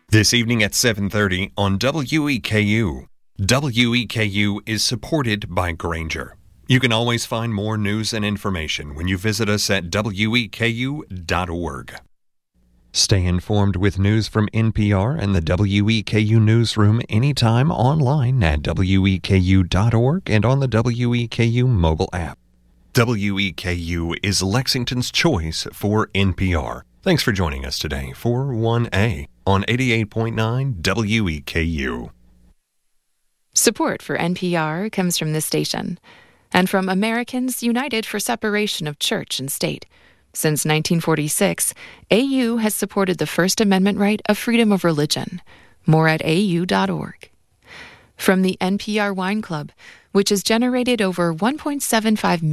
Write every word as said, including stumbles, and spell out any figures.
This evening at seven thirty on W E K U. W E K U is supported by Grainger. You can always find more news and information when you visit us at W E K U dot org. Stay informed with news from N P R and the W E K U newsroom anytime online at W E K U dot org and on the W E K U mobile app. W E K U is Lexington's choice for N P R. Thanks for joining us today for one A on eighty-eight point nine W E K U. Support for N P R comes from this station and from Americans United for Separation of Church and State. Since nineteen forty-six, A U has supported the First Amendment right of freedom of religion. More at A U dot org. From the N P R Wine Club, which has generated over one point seven five